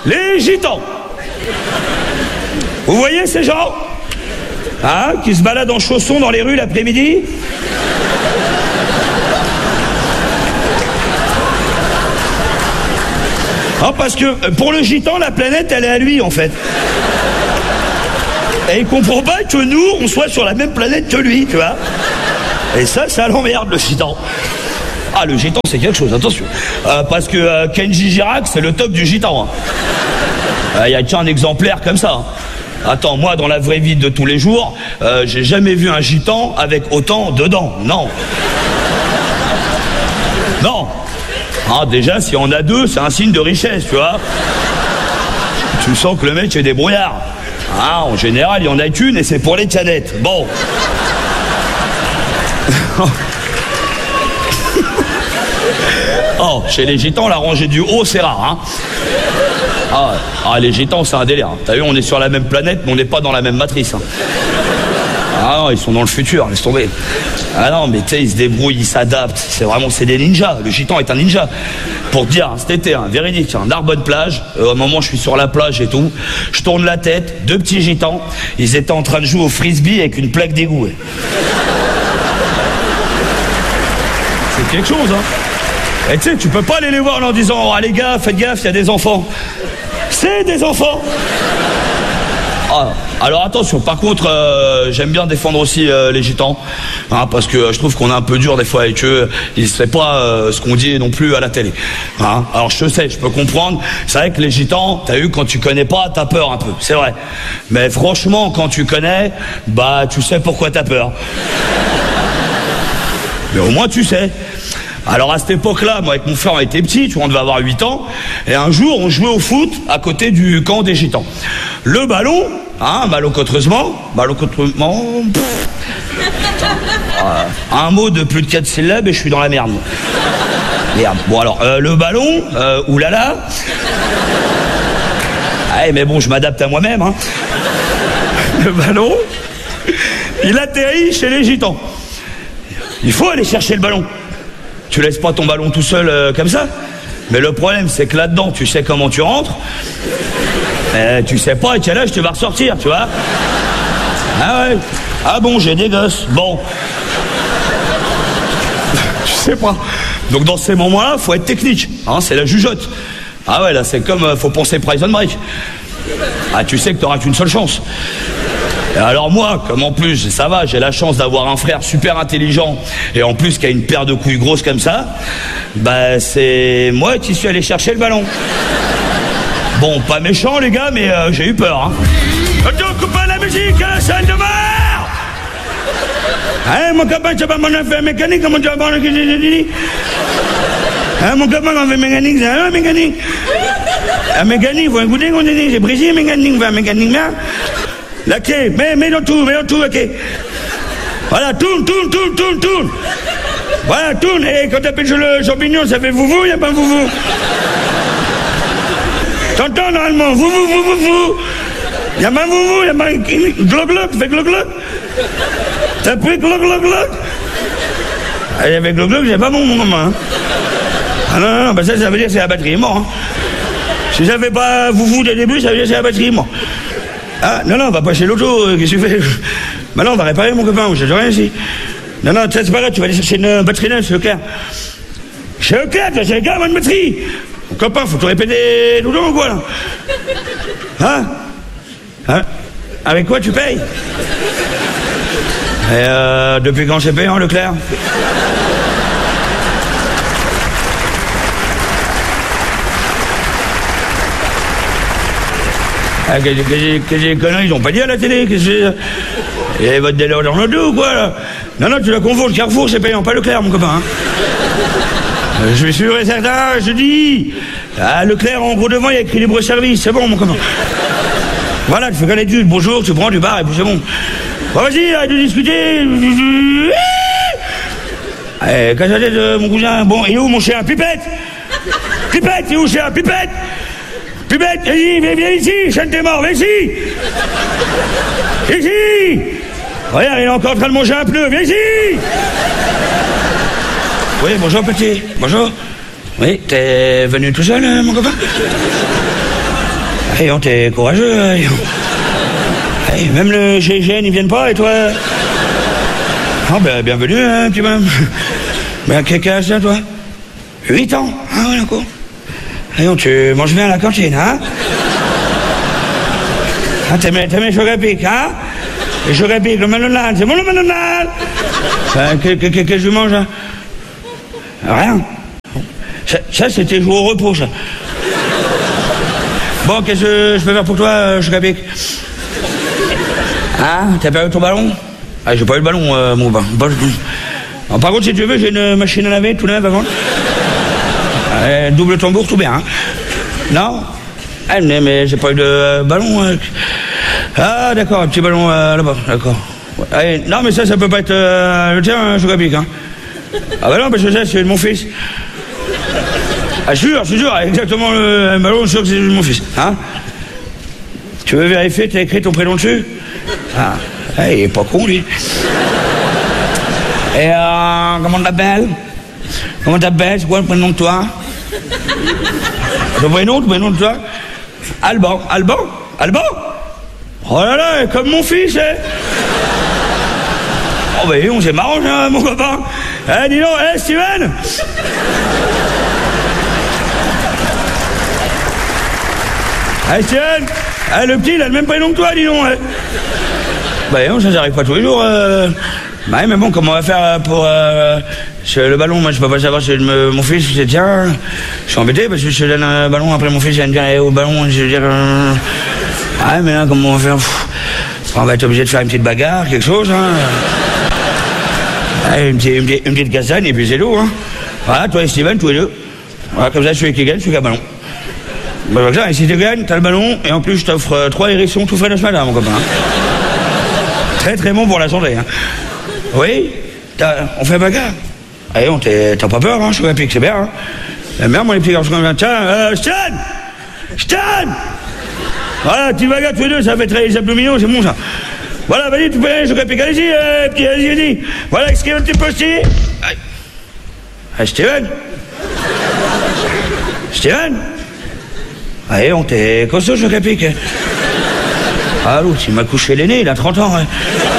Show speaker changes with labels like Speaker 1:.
Speaker 1: les gitans. Vous voyez ces gens, hein, qui se baladent en chaussons dans les rues l'après-midi? Ah, parce que pour le gitan, la planète, elle est à lui, en fait. Et il comprend pas que nous, on soit sur la même planète que lui, tu vois. Et ça l'emmerde, le gitan. Ah, le gitan, c'est quelque chose, attention. Parce que Kenji Girac, c'est le top du gitan. Il y a qu'un exemplaire comme ça. Attends, moi, dans la vraie vie de tous les jours, j'ai jamais vu un gitan avec autant de dents. Non. Non. Ah, déjà, si on a deux, c'est un signe de richesse, tu vois. Tu sens que le mec est débrouillard. Ah, en général, il y en a qu'une et c'est pour les cadettes. Bon. Oh, chez les gitans, la rangée du haut, c'est rare, hein. Ah, les gitans, c'est un délire. T'as vu, on est sur la même planète, mais on n'est pas dans la même matrice. Hein. Ah non, ils sont dans le futur, laisse tomber. Ah non, mais tu sais, ils se débrouillent, ils s'adaptent. C'est des ninjas. Le gitan est un ninja. Pour te dire, cet été, véridique, Narbonne plage. À un moment, je suis sur la plage et tout. Je tourne la tête, deux petits gitans. Ils étaient en train de jouer au frisbee avec une plaque d'égout. C'est quelque chose, hein. Et tu sais, tu peux pas aller les voir en leur disant, ah les gars, faites gaffe, il y a des enfants. C'est des enfants. Ah, alors attention, par contre, j'aime bien défendre aussi les gitans, hein, parce que je trouve qu'on est un peu dur des fois avec eux. Ils ne savent pas ce qu'on dit non plus à la télé. Hein. Alors je sais, je peux comprendre. C'est vrai que les gitans, t'as vu, quand tu connais pas, t'as peur un peu, c'est vrai. Mais franchement, quand tu connais, bah tu sais pourquoi t'as peur. Mais au moins tu sais. Alors à cette époque-là, moi avec mon frère on était petits, tu vois, on devait avoir 8 ans, et un jour on jouait au foot à côté du camp des gitans. Le ballon, hein, malencontreusement, un mot de plus de 4 syllabes et je suis dans la merde. Merde. Bon alors, le ballon, oulala. Ah, mais bon, je m'adapte à moi-même, hein. Le ballon, il atterrit chez les gitans. Il faut aller chercher le ballon. Tu laisses pas ton ballon tout seul comme ça. Mais le problème, c'est que là-dedans, tu sais comment tu rentres. Tu sais pas à quel âge tu vas ressortir, tu vois. Ah ouais. Ah bon, j'ai des gosses. Bon. Tu sais pas. Donc dans ces moments-là, faut être technique. Hein, c'est la jugeote. Ah ouais, là, c'est comme, faut penser Prison Break. Ah, tu sais que t'auras qu'une seule chance. Et alors moi, comme en plus, ça va, j'ai la chance d'avoir un frère super intelligent et en plus qui a une paire de couilles grosses comme ça, bah c'est moi qui suis allé chercher le ballon. Bon, pas méchant les gars, mais j'ai eu peur. Hein. Attends, coupez la musique à la salle de bar. Hein, mon copain, c'est pas mon affaire mécanique, comment tu vas voir le... Hein, mon copain, on fait mécanique, c'est un mécanique. Un mécanique, vous écoutez qu'on dit, j'ai brisé mécanique, vous un mécanique là. La clé, mets dans tout, la clé. Voilà, tourne. Voilà, tourne. Et quand t'appelles sur le champignon, ça fait vouvou, y a pas vouvou. T'entends normalement, vouvou. Y a pas vouvou, y a pas gloc, fais gloc. T'as pris gloc. Et avec gloc, j'ai pas bon, mon gamin. Hein. Ah non, bah ça veut dire que c'est la batterie morte. Hein. Si ça fait pas vouvou dès le début, ça veut dire que c'est la batterie morte. Ah, non, on va pas chez l'auto, qu'est-ce que tu fais? Bah non, on va réparer mon copain, je sais rien ici. Non, c'est pas grave, tu vas aller chercher une batterie neuve chez Leclerc. Chez Leclerc, tu vas chez Leclerc, une batterie. Mon copain, faut te répéter tout le temps ou quoi, là? Hein? Avec quoi tu payes? Et depuis quand c'est payant, Leclerc? Ah, que des conneries, ils ont pas dit à la télé, que c'est... Et votre délire dans le dos ou quoi, là? Non, tu la confonds, le Carrefour, c'est payant, pas Leclerc, mon copain, hein. Je suis sûr et certain, je dis... Ah, Leclerc, en gros devant, il y a écrit libre-service, c'est bon, mon copain. Voilà, tu fais connaître du bonjour, tu prends du bar, et puis c'est bon. Bon, vas-y, arrête de discuter. Allez, casse la tête, mon cousin. Bon, et où, mon chien? Pipette, et où, chien? Pipette, viens ici, chien t'es mort, viens ici. Ici. Regarde, il est encore en train de manger un pneu, viens ici. Oui, bonjour petit, bonjour. Oui, t'es venu tout seul, mon copain? Hey, on t'es courageux. Hey, même le GIGN, ils viennent pas, et toi? Ah, ben, bienvenue, hein, petit bonhomme. Ben, quel âge t'as, toi? 8 ans. Ah, ouais, d'accord. Hey, tu manges bien à la cantine, hein? Ah, t'aimes les chocs à pic, hein? Les chocs à pic, le manonal, c'est bon le manonal? Qu'est-ce que je mange, hein? Rien. Ça c'était jouer au repos, ça. Bon, qu'est-ce que je peux faire pour toi, choc à pic? Hein? T'as perdu ton ballon? Ah, j'ai pas eu le ballon, mon bain. Bon, par contre, si tu veux, j'ai une machine à laver tout neuf avant. Double tambour, tout bien, hein? Non? Ah, mais j'ai pas eu de ballon. Ah, d'accord, un petit ballon là-bas, d'accord. Ouais. Allez, non, mais ça peut pas être le tien, choc à pic, hein? Ah, bah non, parce que ça, c'est de mon fils. Ah, je suis sûr, exactement le ballon, je suis sûr que c'est de mon fils, hein? Tu veux vérifier, t'as écrit ton prénom dessus? Ah, il est pas con, lui. Et comment t'appelles? Comment t'appelles? C'est quoi le prénom de toi? Ton prénom de toi? Alban. Oh là là, comme mon fils, hein? Oh bah on s'est marrant, hein, mon copain. Eh, dis donc, Steven! Steven! Le petit, il a le même prénom que toi, dis donc, hein. Bah non, ça n'arrive pas tous les jours. Bah mais bon, comment on va faire pour le ballon? Moi, je peux pas savoir si mon fils, c'est tiens. Je suis embêté parce que je te donne un ballon, après mon fils, il va me dire, au ballon, je vais dire... Ah, mais là, comment on va faire? On va être obligé de faire une petite bagarre, quelque chose, hein. Une petite castagne, et puis c'est tout, hein. Voilà, toi et Steven, tous les deux. Voilà, comme ça, celui qui gagne, celui qui a le ballon. Bah, voilà, et si tu gagnes, t'as le ballon, et en plus, je t'offre 3 hérissons tout frais de ce matin, mon copain. Très, très bon pour la santé, hein. Oui? On fait bagarre? Allez, t'as pas peur, hein, choc à pic, c'est bien, hein. Merde, moi, les petits garçons, tiens, Stan! Voilà, petite bagarre tous les deux, ça fait très les abdominaux, c'est bon, ça. Voilà, vas-y, tu peux aller, choc à pic, allez-y, petit, vas-y. Voilà, est-ce qu'il y a un petit postier? Steven? Allez, on t'est costaud, choc à pic. Ah, l'autre, il m'a couché l'aîné, il a 30 ans, hein.